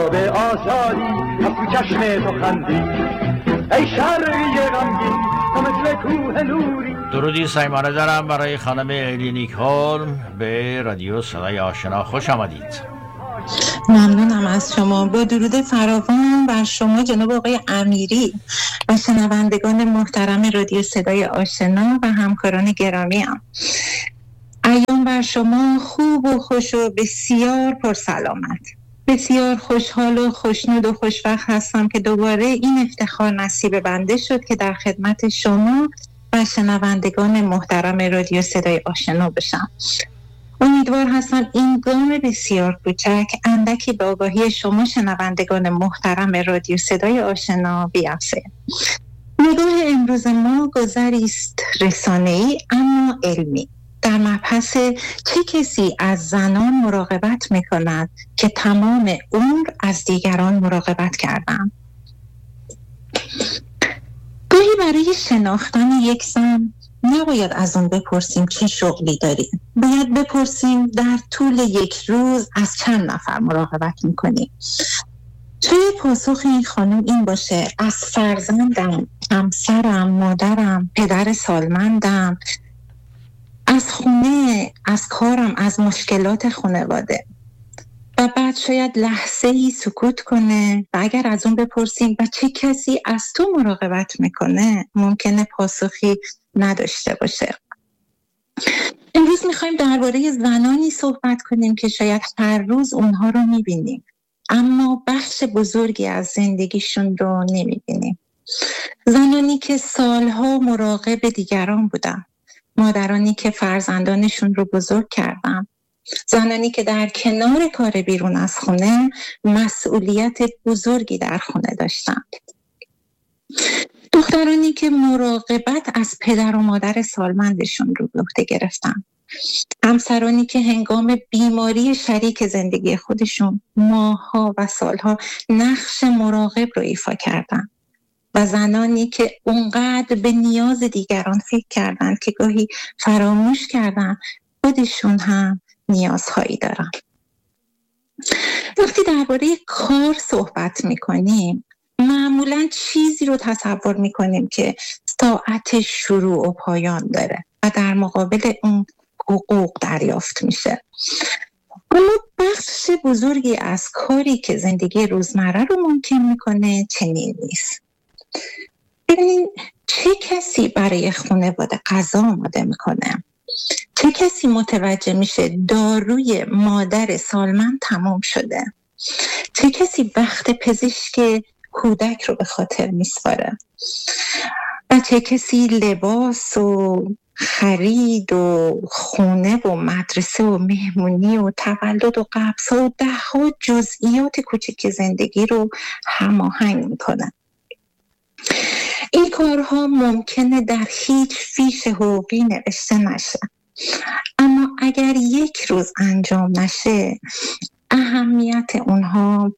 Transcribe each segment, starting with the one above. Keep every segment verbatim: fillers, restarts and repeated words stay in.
آفتاب آزادی از تو چشم تو خندید ای شرقی غمگین تو مثل کوه نوری. درودی صمیمانه دارم برای خانم الی نیکولم به رادیو صدای آشنا. خوش آمدید. ممنونم از شما. با درود فراوان بر شما جناب آقای امیری و شنوندگان محترم رادیو صدای آشنا و همکاران گرامی هم. ایام بر شما خوب و خوش و بسیار پرسلامت. بسیار خوشحال و خوشنود و خوشوقت هستم که دوباره این افتخار نصیب بنده شد که در خدمت شما و شنوندگان محترم رادیو صدای آشنا بشم. امیدوار هستم این گام بسیار کوچک اندکی به آگاهی شما شنوندگان محترم رادیو صدای آشنا بیافزاید. نگاه امروز ما گذری است رسانه‌ای اما علمی در مبحث چه کسی از زنان مراقبت می‌کند که تمام عمر از دیگران مراقبت کردند. گاهی برای شناختن یک زن نباید از اون بپرسیم چه شغلی داری. باید بپرسیم در طول یک روز از چند نفر مراقبت میکنی. شاید پاسخ این خانم این باشه از فرزندم، همسرم، مادرم، پدر سالمندم، از خونه، از کارم، از مشکلات خانواده. و بعد شاید لحظه ای سکوت کنه و اگر از اون بپرسیم و چه کسی از تو مراقبت میکنه ممکنه پاسخی نداشته باشه. امروز میخوایم درباره زنانی صحبت کنیم که شاید هر روز اونها رو میبینیم اما بخش بزرگی از زندگیشون رو نمیبینیم. زنانی که سالها مراقب دیگران بودن، مادرانی که فرزندانشون رو بزرگ کردن، زنانی که در کنار کار بیرون از خونه مسئولیت بزرگی در خونه داشتند، دخترانی که مراقبت از پدر و مادر سالمندشون رو به عهده گرفتن، همسرانی که هنگام بیماری شریک زندگی خودشون ماه‌ها و سالها نقش مراقب رو ایفا کردن و زنانی که اونقدر به نیاز دیگران فکر کردن که گاهی فراموش کردن خودشون هم نیازهایی دارن. وقتی درباره کار صحبت میکنیم معمولاً چیزی رو تصور میکنیم که ساعت شروع و پایان داره و در مقابل اون حقوق دریافت میشه. اما بخش بزرگی از کاری که زندگی روزمره رو ممکن میکنه چنین نیست. ببینین چه کسی برای خانواده غذا آماده میکنه؟ چه کسی متوجه میشه داروی مادر سالمند تمام شده؟ چه کسی وقت پزشک کودک رو به خاطر میسپاره؟ و چه کسی لباس و خرید و خونه و مدرسه و مهمونی و تولد و قبض و ده ها جزئیات کوچک زندگی رو هماهنگ میکنه؟ این کارها ممکنه در هیچ فیش حقوقی نوشته نشه، اما اگر یک روز انجام نشه اهمیت اونها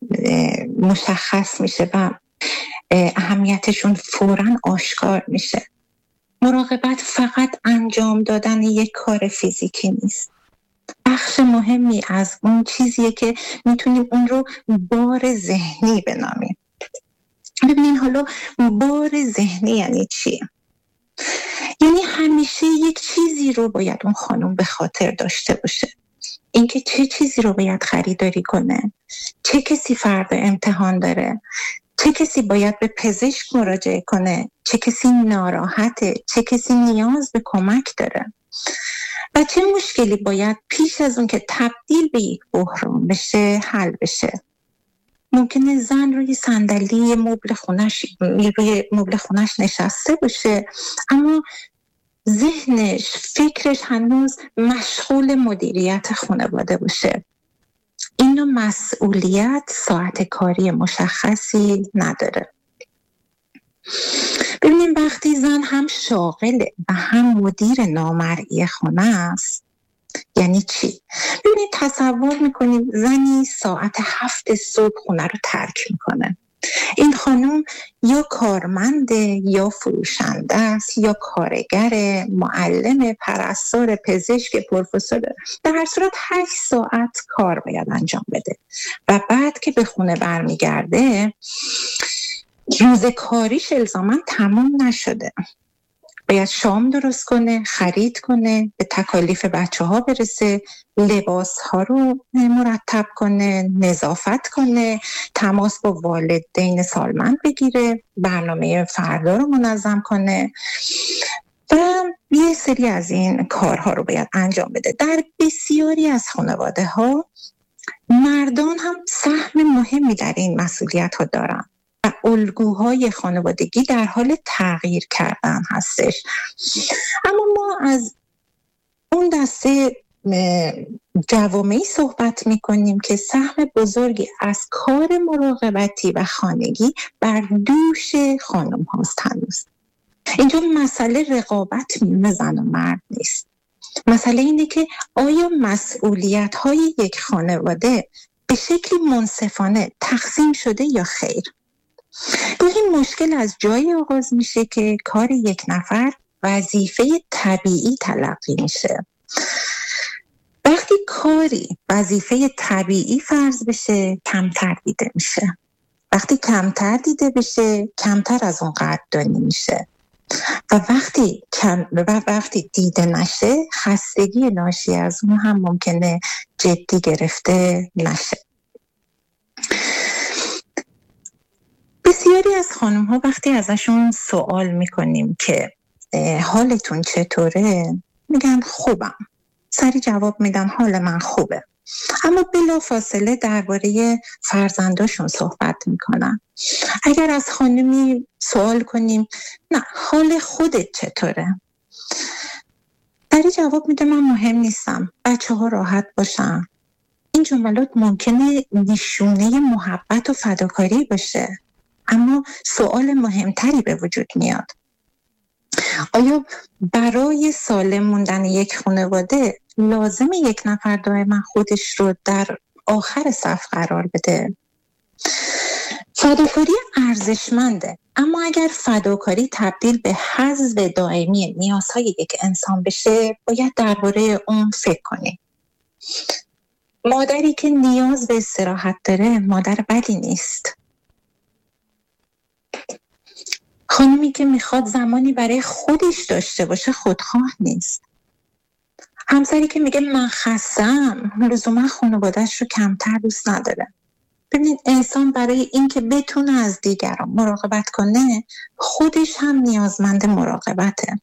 مشخص میشه و اهمیتشون فوراً آشکار میشه. مراقبت فقط انجام دادن یک کار فیزیکی نیست. بخش مهمی از اون چیزیه که میتونیم اون رو بار ذهنی بنامیم. ببینین حالا بار ذهنی یعنی چی؟ یعنی همیشه یک چیزی رو باید اون خانم به خاطر داشته باشه. اینکه چه چیزی رو باید خریداری کنه، چه کسی فردا امتحان داره، چه کسی باید به پزشک مراجعه کنه، چه کسی ناراحته، چه کسی نیاز به کمک داره و چه مشکلی باید پیش از اون که تبدیل به یک بحران بشه حل بشه. ممکنه زن روی صندلی مبل خونش روی مبل خونش نشسته باشه اما ذهنش، فکرش هنوز مشغول مدیریت خانواده باشه. اینو مسئولیت ساعت کاری مشخصی نداره. ببینیم وقتی زن هم شاغله و هم مدیر نامرئی خونه است یعنی چی؟ ببینید تصور میکنیم زنی ساعت هفت صبح خونه رو ترک میکنه این خانم یا کارمنده یا فروشنده است یا کارگر، معلم، پرستار، پزشک، پروفسور، در هر صورت هشت ساعت کار باید انجام بده و بعد که به خونه برمیگرده روز کاریش الزاماً تمام نشده، باید شام درست کنه، خرید کنه، به تکالیف بچه ها برسه، لباس ها رو مرتب کنه، نظافت کنه، تماس با والدین سالمند بگیره، برنامه فردا رو منظم کنه و یه سری از این کارها رو باید انجام بده. در بسیاری از خانواده ها مردان هم سهم مهمی در این مسئولیت ها دارن و الگوهای خانوادگی در حال تغییر کردن هستش. اما ما از اون دسته جوامعی صحبت میکنیم که سهم بزرگی از کار مراقبتی و خانگی بر دوش خانم هاست. هنوز اینجا مسئله رقابت میون زن و مرد نیست. مسئله اینه که آیا مسئولیت های یک خانواده به شکلی منصفانه تقسیم شده یا خیر؟ این مشکل از جایی آغاز میشه که کار یک نفر وظیفه طبیعی تلقی میشه. وقتی کاری وظیفه طبیعی فرض بشه کمتر دیده میشه. وقتی کمتر دیده بشه کمتر از اون قدردانی میشه و وقتی کم و وقتی دیده نشه خستگی ناشی از اون هم ممکنه جدی گرفته نشه. بسیاری از خانم ها وقتی ازشون سوال میکنیم که حالتون چطوره میگن خوبم. سری جواب میدن حال من خوبه. اما بلا فاصله درباره فرزنداشون صحبت میکنن. اگر از خانمی سوال کنیم نه حال خودت چطوره؟ سری جواب میده من مهم نیستم. بچه ها راحت باشن. این جملات ممکنه نشونه محبت و فداکاری باشه. اما سوال مهمتری به وجود میاد. آیا برای سالم موندن یک خانواده لازم یک نفر دائما خودش رو در آخر صف قرار بده؟ فداکاری ارزشمنده، اما اگر فداکاری تبدیل به حذف دائمی نیازهای یک انسان بشه باید درباره اون فکر کنیم. مادری که نیاز به استراحت داره مادر بدی نیست. خانمی که میخواد زمانی برای خودش داشته باشه خودخواه نیست. همسری که میگه من خستم لزوما خانواده‌اش رو کمتر دوست نداره. ببینید انسان برای این که بتونه از دیگران مراقبت کنه خودش هم نیازمند مراقبته.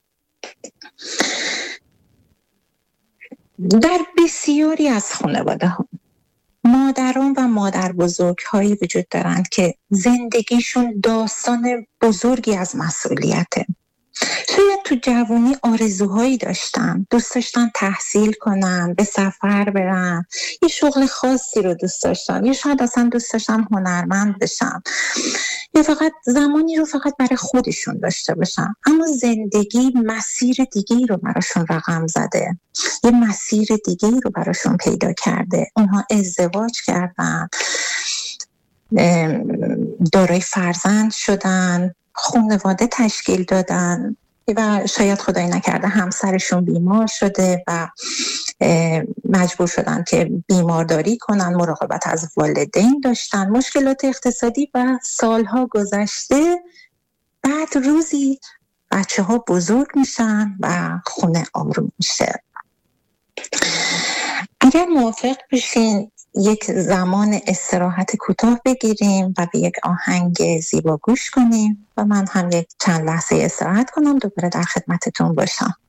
در بسیاری از خانواده ها مادران و مادر بزرگ هایی وجود دارند که زندگیشون داستان بزرگی از مسئولیته. شاید تو جوانی آرزوهایی داشتن، دوست داشتن تحصیل کنن، به سفر برن، یه شغل خاصی رو دوست داشتن، یا شاید اصلا دوست داشتن هنرمند بشن، یا فقط زمانی رو فقط برای خودشون داشته باشن. اما زندگی مسیر دیگه‌ای رو براشون رقم زده، یه مسیر دیگه‌ای رو براشون پیدا کرده. اونها ازدواج کردن، دارای فرزند شدن، خانواده تشکیل دادن و شاید خدای نکرده همسرشون بیمار شده و مجبور شدن که بیمارداری کنن، مراقبت از والدین داشتن، مشکلات اقتصادی و سالها گذشته. بعد روزی بچه ها بزرگ میشن و خونه آروم میشه. اگر موافق بشین یک زمان استراحت کوتاه بگیریم و به یک آهنگ زیبا گوش کنیم و من هم یک چند لحظه استراحت کنم، دوباره در خدمتتون باشم.